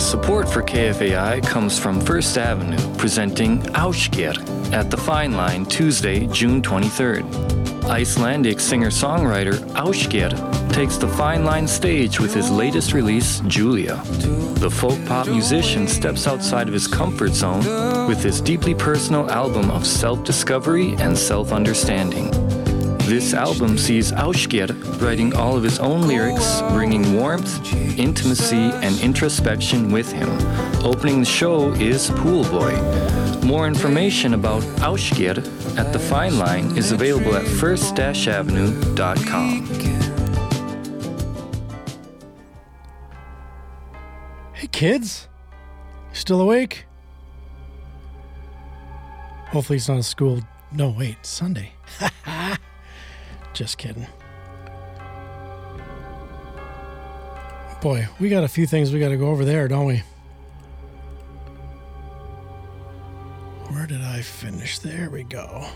Support for KFAI comes from First Avenue, presenting Ásgeir at the Fine Line Tuesday, June 23rd. Icelandic singer-songwriter Ásgeir takes the Fine Line stage with his latest release, Julia. The folk pop musician steps outside of his comfort zone with his deeply personal album of self-discovery and self-understanding. This album sees Ásgeir writing all of his own lyrics, bringing warmth, intimacy, and introspection with him. Opening the show is Pool Boy. More information about Ásgeir at the Fine Line is available at first-avenue.com. Hey kids, still awake? Hopefully it's not a school. No, wait, Sunday. Just kidding. Boy, we got a few things we got to go over there, don't we? Where did I finish? There we go.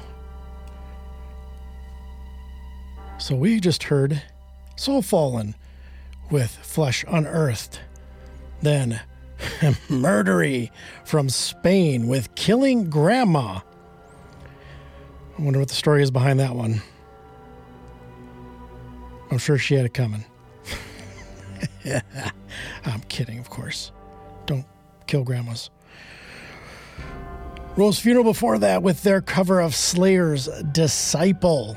So we just heard Soul Fallen with Flesh Unearthed. Then Murdery from Spain with Killing Grandma. I wonder what the story is behind that one. I'm sure she had it coming. I'm kidding, of course. Don't kill grandmas. Rose Funeral before that with their cover of Slayer's Disciple.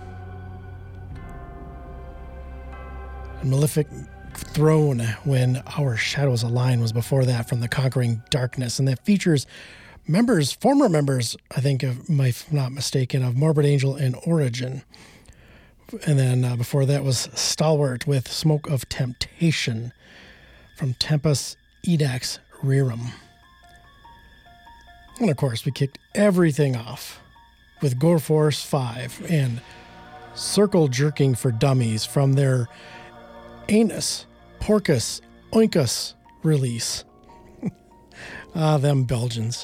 Malefic Throne, When Our Shadows Align was before that from The Conquering Darkness. And that features former members, I think, if I'm not mistaken, of Morbid Angel and Origin. And then before that was Stalwart with Smoke of Temptation from Tempest Edax Rerum. And of course, we kicked everything off with Gore Force 5 and Circle Jerking for Dummies from their Anus Porcus Oinkus release. Them Belgians.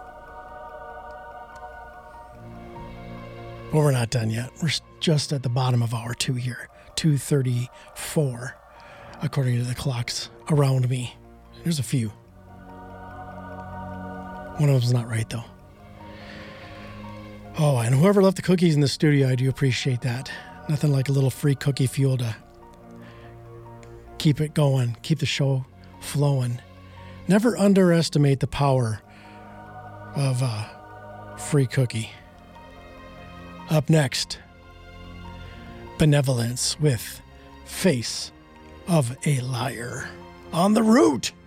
But we're not done yet. We're just at the bottom of hour 2 here. 2:34, according to the clocks around me. There's a few. One of them's not right, though. Oh, and whoever left the cookies in the studio, I do appreciate that. Nothing like a little free cookie fuel to keep it going, keep the show flowing. Never underestimate the power of a free cookie. Up next, Benevolence with Face of a Liar on The Root.